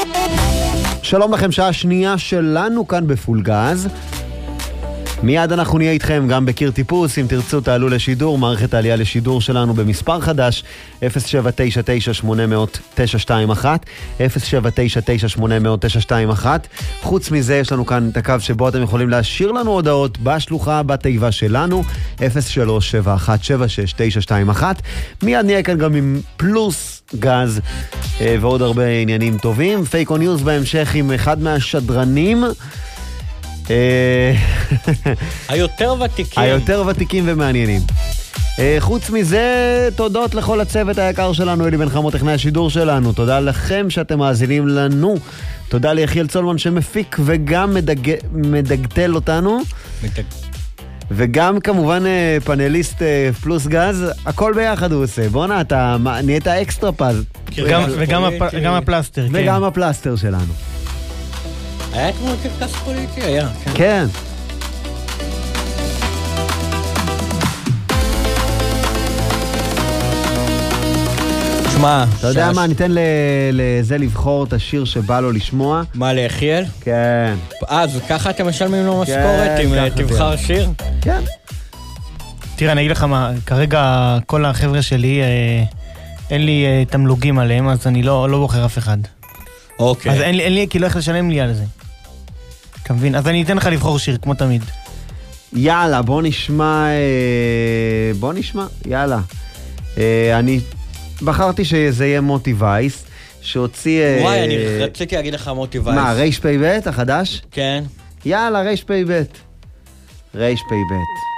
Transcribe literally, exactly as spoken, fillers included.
שלום לכם, שעה שנייה שלנו כאן בפול גז. מיד אנחנו נהיה איתכם גם בקיר טיפוס. אם תרצו תעלו לשידור, מערכת העלייה לשידור שלנו במספר חדש אפס שבע תשע תשע שמונה אפס אפס תשע שתיים אחת אפס שבע תשע תשע שמונה אפס אפס תשע שתיים אחת. חוץ מזה יש לנו כאן את הקו שבו אתם יכולים להשאיר לנו הודעות בשלוחה בתיבה שלנו אפס שלוש שבע אחת שבע שש תשע שתיים אחת. מיד נהיה כאן גם עם פלוס גז ועוד הרבה עניינים טובים. פייקו ניוז בהמשך עם אחד מהשדרנים היותר ותיקים היותר ותיקים ומעניינים. חוץ מזה, תודות לכל הצוות היקר שלנו, אלי בן חמו טכנאי השידור שלנו. תודה לכם שאתם מאזינים לנו. תודה ליחיאל צולמן שמפיק וגם מדג... מדגטל אותנו. מדג... וגם כמובן פאנליסט פלוס גז, הכל ביחד הוא עושה. בוא נה, אתה נהיית אקסטרה פז. וגם הפלסטר. וגם הפלסטר שלנו. היה אתמול קרקס פוליטי, היה. כן. שמע, אתה יודע מה, ניתן לזה לבחור את השיר שבא לו לשמוע. מה, ליחיאל? כן. אז ככה אתם משלמים לו משכורת אם תבחר שיר? כן. תראה, אני אגיד לך מה, כרגע כל החבר'ה שלי, אין לי תמלוגים עליהם, אז אני לא בוחר אף אחד. אוקיי. אז אין לי, אין לי, כי לא איך לשלם לי על זה. אתה מבין? אז אני אתן לך לבחור שיר, כמו תמיד. יאללה, בוא נשמע, בוא נשמע, יאללה. אני בחרתי שזה יהיה מוטי וייס, שהוציא... וואי, אני רציתי להגיד לך מוטי וייס. מה, רייש פי בית החדש? כן. יאללה, רייש פי בית. רייש פי בית.